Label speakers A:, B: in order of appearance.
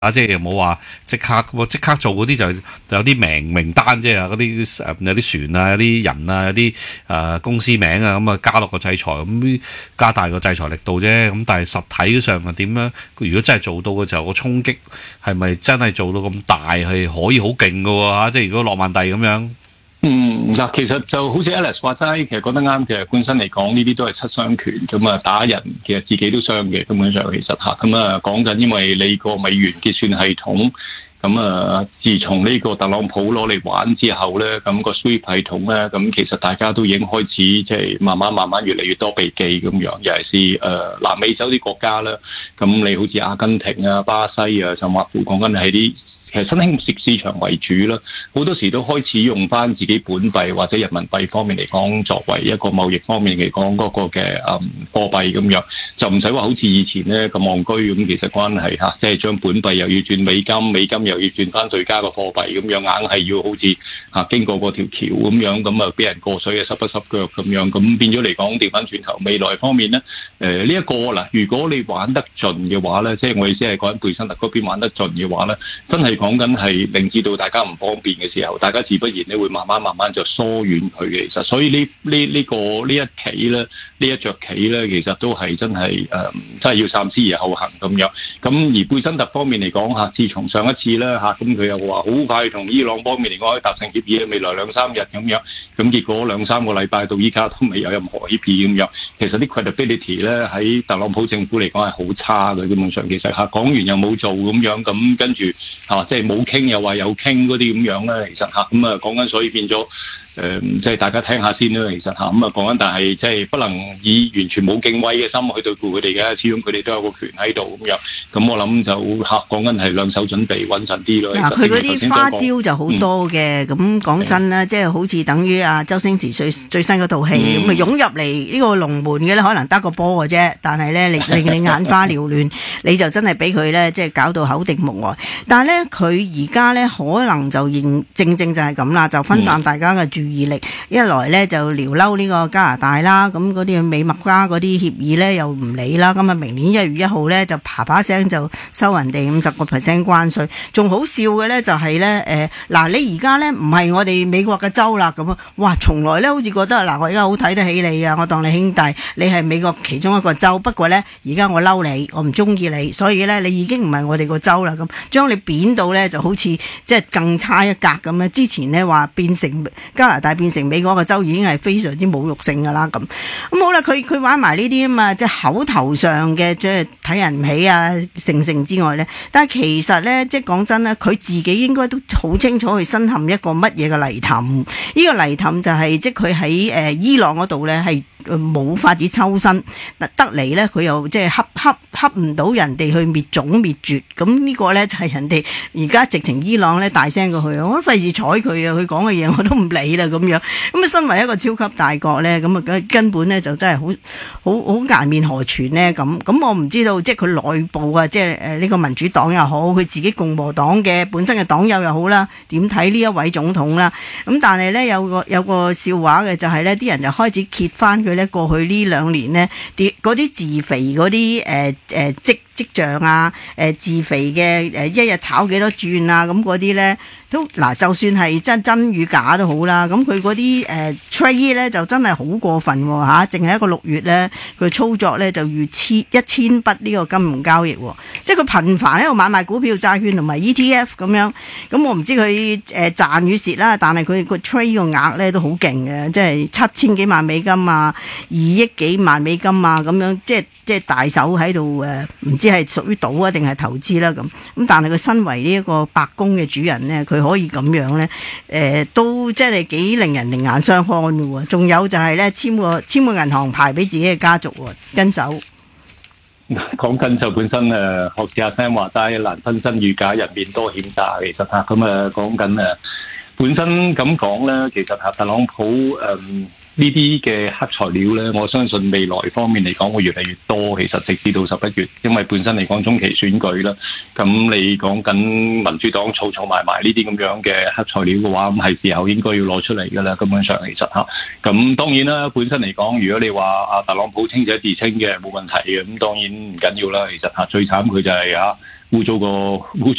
A: 即係冇話即刻做嗰啲就有啲名單啫，嗰啲有啲船啊，有啲人啊，有啲公司名啊，咁啊加落個制裁，咁加大個制裁力度啫。咁但係實體上係點樣？如果真係做到嘅時候，個衝擊係咪真係做到咁大，係可以好勁㗎喎？即係如果諾曼第咁樣。
B: 嗱，其實就好似 Alex 話齋，其實講得啱。其實本身嚟講，呢啲都係七傷拳咁啊，打人其實自己都傷嘅。根本上其實咁啊講緊，因為你個美元結算系統咁啊，自從呢個特朗普攞嚟玩之後咧，咁個 SWIFT 系統咧，咁其實大家都已經開始即係慢慢越嚟越多避忌咁樣。尤其是南美洲啲國家啦，咁你好似阿根廷啊、巴西啊，甚或乎講緊係啲。其實新興市場為主啦，好多時都開始用翻自己本幣或者人民幣方面嚟講，作為一個貿易方面嚟講嗰個嘅貨幣咁樣，就唔使話好似以前咧咁戇居咁。其實關係即係將本幣又要轉美金，美金又要轉翻對家個貨幣咁樣，硬係要好似經過嗰條橋咁樣，咁啊俾人過水啊濕不濕腳咁樣，咁變咗嚟講調翻轉頭，未來方面咧呢一個嗱，如果你玩得盡嘅話咧，即係我意思係講緊貝辛特嗰邊玩得盡嘅話咧，真係講緊係令至到大家唔方便嘅時候，大家自不然咧會慢慢就疏遠佢嘅。其實，所以呢一棋咧，呢一着棋咧，其實都係真係真係要三思而後行咁樣。咁而貝辛特方面嚟講自從上一次咧咁佢又話好快同伊朗方面嚟講可以達成協議，未來2-3日咁樣。咁結果2-3個禮拜到依家都未有任何協議咁樣。其實啲 credibility 咧喺特朗普政府嚟講係好差嘅，基本上其實講完又冇做咁樣，咁跟住即係冇傾又話有傾嗰啲咁樣咧，其實咁講緊，所以變咗即係大家聽下先啦。其實講緊，但係即係不能以完全冇敬畏嘅心去對付佢哋嘅，始終佢哋都有個權喺度咁樣。咁我諗就講緊係兩手準備穩陣啲咯。
C: 佢嗰啲花招就好多嘅。咁講真啦，即係好似等於周星馳最新嗰套戲咁啊，湧入嚟呢個龍門嘅咧，可能得個波嘅啫，但係咧令你眼花繚亂，你就真係俾佢咧即係搞到口定目呆。但係咧佢而家咧可能就正就係咁啦，就分散大家嘅注意力。一來咧就撩嬲呢個加拿大啦，咁嗰啲美墨加嗰啲協議咧又唔理啦。咁啊明年1月1號咧就啪聲就收人哋50% 關稅。仲好笑嘅咧就係咧嗱，你而家咧唔係我哋美國嘅州啦，咁哇從來咧好似覺得嗱，我而家好睇得起你啊，我當你兄弟，你係美國其中一個州，不過咧而家我嬲你，我唔中意你，所以咧你已經唔係我哋個州啦，咁將你貶到咧就好似即係更差一格咁樣。之前咧話變成加拿大變成美國個州已經係非常之侮辱性噶啦，咁好啦，佢玩埋呢啲啊嘛，即係口頭上嘅即係睇人唔起啊成之外咧，但係其實咧即係講真咧，佢自己應該都好清楚佢身陷一個乜嘢嘅泥凼。呢個泥凼就係即係佢喺伊朗嗰度咧係冇法子抽身得嚟咧，佢又即係恰唔到人哋去滅種滅絕。咁呢個咧就係人哋而家直情伊朗咧大聲過去，我都費事睬佢啊！佢講嘅嘢我都唔理啦咁樣。咁啊，身為一個超級大國咧，咁啊根本咧就真係好顏面何存呢？咁我唔知道，即係佢內部啊，即係呢個民主黨又好，佢自己共和黨嘅本身嘅黨友又好啦，點睇呢一位總統啦？咁但係咧有個笑話嘅就係咧，啲人就開始揭翻佢咧過去呢2年呢嗰啲自肥嗰啲跡象啊，自肥嘅一日炒幾多轉啊，咁嗰啲咧都嗱，就算係真與假都好啦。咁佢嗰啲trade 咧就真係好過分喎，淨係一個6月咧，佢操作咧就逾1000筆呢個金融交易，即係佢頻繁喺度買賣股票、債券同埋 ETF 咁樣。咁我唔知佢賺與蝕啦，但係佢個 trade 個額咧都好勁嘅，即係7000幾萬美金啊，2億幾萬美金啊，咁樣即係大手喺度唔知係屬於賭啊定係投資啦咁。但係佢身為呢一個白宮嘅主人咧，佢可以咁樣咧，都即係幾令人另眼相看嘅喎。仲有就係咧簽個銀行牌俾自己嘅家族跟手。
B: 講緊就本身學似阿 Sam 話齋，難分真與假，人面多險詐。其實咁講緊本身咁講咧，其實特朗普呢啲嘅黑材料咧，我相信未來方面嚟講會越嚟越多。其實直至到11月，因為本身嚟講中期選舉啦，咁你講緊民主黨儲埋呢啲咁樣嘅黑材料嘅話，咁係時候應該要攞出嚟㗎啦。根本上其實咁當然啦，本身嚟講，如果你話特朗普清者自清嘅冇問題嘅，咁當然唔緊要啦。其實最慘佢就係污糟